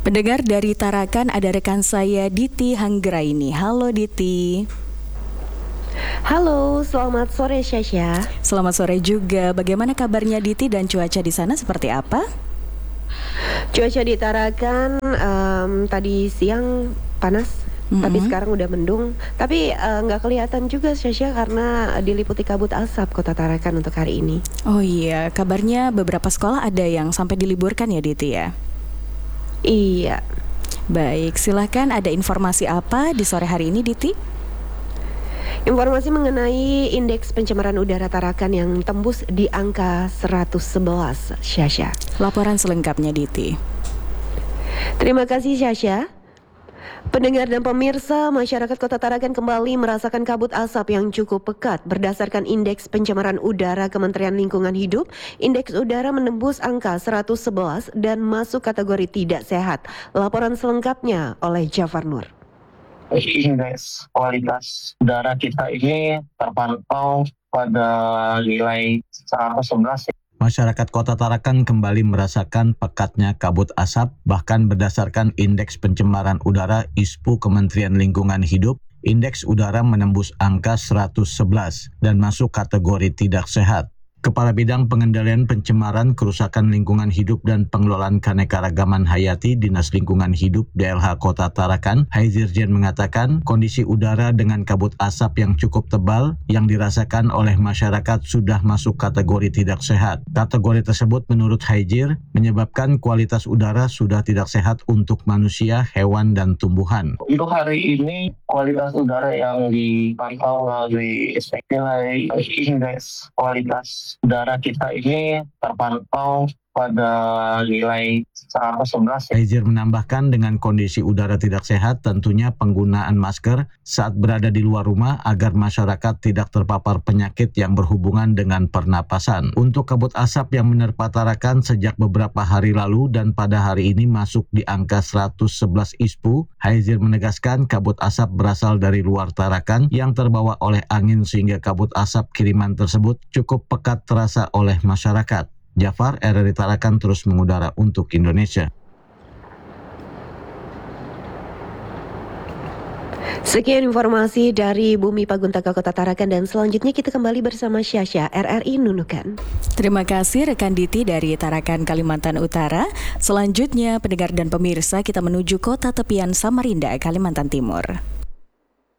Pendengar dari Tarakan, ada rekan saya Diti Hanggraini. Halo Diti. Halo, selamat sore Syasha. Selamat sore juga. Bagaimana kabarnya Diti dan cuaca di sana seperti apa? Cuaca di Tarakan tadi siang panas. Tapi sekarang udah mendung. Tapi nggak kelihatan juga Syasha karena diliputi kabut asap kota Tarakan untuk hari ini. Oh iya, kabarnya beberapa sekolah ada yang sampai diliburkan ya Diti ya? Iya. Baik, silahkan, ada informasi apa di sore hari ini Diti? Informasi mengenai indeks pencemaran udara Tarakan yang tembus di angka 111, Syasha. Laporan selengkapnya Diti. Terima kasih Syasha. Pendengar dan pemirsa, masyarakat Kota Tarakan kembali merasakan kabut asap yang cukup pekat. Berdasarkan indeks pencemaran udara Kementerian Lingkungan Hidup, indeks udara menembus angka 111 dan masuk kategori tidak sehat. Laporan selengkapnya oleh Jafar Nur. Indeks kualitas udara kita ini terpantau pada nilai 111. Masyarakat Kota Tarakan kembali merasakan pekatnya kabut asap, bahkan berdasarkan indeks pencemaran udara ISPU Kementerian Lingkungan Hidup, indeks udara menembus angka 111 dan masuk kategori tidak sehat. Kepala Bidang Pengendalian Pencemaran, Kerusakan Lingkungan Hidup dan Pengelolaan Keanekaragaman Hayati Dinas Lingkungan Hidup DLH Kota Tarakan, Haizirjen mengatakan kondisi udara dengan kabut asap yang cukup tebal yang dirasakan oleh masyarakat sudah masuk kategori tidak sehat. Kategori tersebut menurut Haizir menyebabkan kualitas udara sudah tidak sehat untuk manusia, hewan, dan tumbuhan. Untuk hari ini, kualitas udara yang dipantau melalui nilai indeks kualitas udara kita ini terpantau pada nilai 111. Haizir menambahkan dengan kondisi udara tidak sehat tentunya penggunaan masker saat berada di luar rumah agar masyarakat tidak terpapar penyakit yang berhubungan dengan pernapasan. Untuk kabut asap yang menerpa Tarakan sejak beberapa hari lalu dan pada hari ini masuk di angka 111 ISPU, Haizir menegaskan kabut asap berasal dari luar Tarakan yang terbawa oleh angin sehingga kabut asap kiriman tersebut cukup pekat terasa oleh masyarakat. Jafar, RRI Tarakan terus mengudara untuk Indonesia. Sekian informasi dari Bumi Paguntaka Kota Tarakan dan selanjutnya kita kembali bersama Syasha, RRI Nunukan. Terima kasih rekan Diti dari Tarakan, Kalimantan Utara. Selanjutnya pendengar dan pemirsa, kita menuju kota tepian Samarinda, Kalimantan Timur.